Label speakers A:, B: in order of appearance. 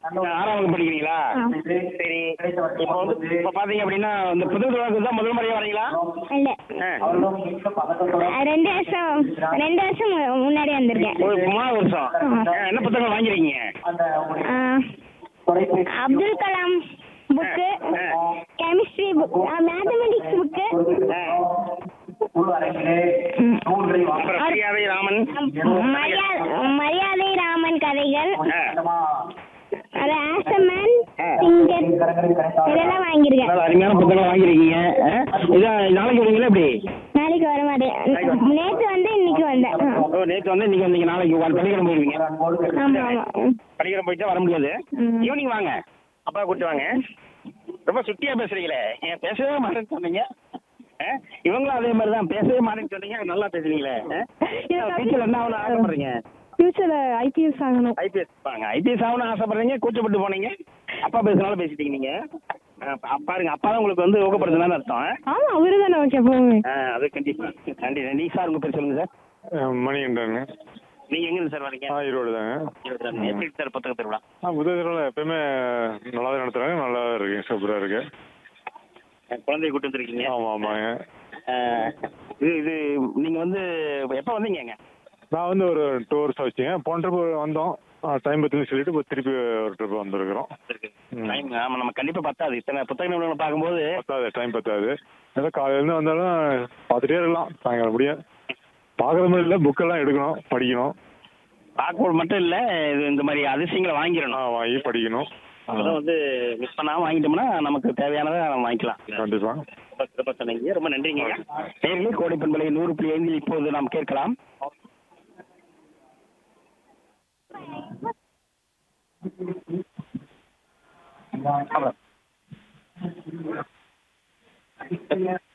A: 6ஆம் வகுப்பு படிக்கிறீங்களா? சரி. இப்போ வந்து இப்போ பார்த்தீங்க அப்படின்னா இந்த புத்தகத்துக்கு தான் முதல் முறையாக வரீங்களா?
B: இல்ல.
A: ஆ.
B: 2 வருஷம் முன்னாடி வந்திருக்கேன்.
A: ஒரு 3ஆவது வருஷம். என்ன புத்தகம் வாங்கிருக்கீங்க?
B: Abdul Kalam book, chemistry book, mathematics book,
A: அப்புறம் மரியாதை ராமன்
B: மரியாதை ராமன் கதைகள், ஆசமன் சிங்கர் இதெல்லாம் வாங்கியிருக்கேன்.
A: அருமையான புத்தகம் வாங்கிருக்கீங்க. இதான் நாளைக்கு வரீங்களா எப்படி?
B: நாளைக்கு வர மாட்டேன். நேற்று வந்து இன்னைக்கு வந்தேன்.
A: ஓ, நேற்று வந்து இன்னைக்கு வந்தீங்க. நாளைக்கு பள்ளிக்கூடம் போயிருவீங்க.
B: ஆமா ஆமா.
A: பள்ளிக்கூடம் போயிட்டு வர முடியாது. ஈவினிங் வாங்க, அப்பா கூப்பிட்டு வாங்க. ரொம்ப சுட்டியா பேசுறீங்களே, ஏன் பேசவே மாட்டேன்னு சொன்னீங்க? இவங்களும் அதே மாதிரி தான், பேசவே மாட்டேன்னு சொன்னீங்க, நல்லா பேசுறீங்களே. டீச்சர் என்ன ஆகணும் ஆசைப்படுறீங்க?
B: ஃபியூச்சர்ல ஐபிஎஸ் ஆகணும்.
A: ஐபிஎஸ் வாங்க. ஐபிஎஸ் ஆகணும் ஆசைப்படுறீங்க, கூச்சப்பட்டு போனீங்க. அப்பா பேசுனாலும் பேசிட்டீங்க நீங்க. பாருங்க, அப்பா தான் உங்களுக்கு வந்து ஊக்கப்படுத்தினான்னு அர்த்தம்.
B: ஆமா, அவரு தானே. ஓகே போங்க.
A: அது கண்டிப்பா. நன்றி நன்றி சார். உங்க பேர் சொல்லுங்க சார்.
C: மணிகண்டனுங்க.
A: நீங்க எங்க இருந்து சார் வரீங்க?
C: ஈரோடு தாங்க.
A: எப்படி சார் புத்தக திருவிழா?
C: புத்தக திருவிழா எப்பயுமே நல்லா தான் நடத்துறாங்க, நல்லா இருக்கு, சூப்பராக இருக்கு.
A: குழந்தைய கூட்டு வந்துருக்கீங்க?
C: ஆமாம் ஆமாங்க.
A: இது நீங்க வந்து எப்போ வந்தீங்க?
C: நான் வந்து ஒரு 2 வருஷம் வச்சுங்க. போன ட்ரிப் வந்தோம், டைம் பத்துன்னு சொல்லிட்டு இப்போ திருப்பி ஒரு ட்ரிப் வந்திருக்கிறோம்.
A: டைம் ஆமாம், நம்ம கண்டிப்பாக பத்தாது. இத்தனை புத்தக நிறுவனங்களை பார்க்கும்போது
C: பத்தாது, டைம் பத்தாது. ஏதோ காலையிலேருந்து வந்தாலும் பார்த்துட்டே இருக்கலாம், சாயங்காலம் முடியாது. பார்க்குற மாதிரி இல்லை, புக்கெல்லாம் எடுக்கணும், படிக்கணும்.
A: பார்க்க மட்டும் இல்லை, இது இந்த மாதிரி அதிசயங்களை வாங்கிடணும்.
C: வாங்கி படிக்கணும்.
A: அதெல்லாம் வந்து மிஸ் பண்ணாமல் வாங்கிட்டோம்னா நமக்கு தேவையானதை நம்ம வாங்கிக்கலாம்.
C: கண்டிப்பாக.
A: ரொம்ப சொன்னீங்க, ரொம்ப நன்றிங்க. நேரிலே கோடை பண்பலை 100.5 இப்போது நாம் கேட்கலாம். அவ்வளோ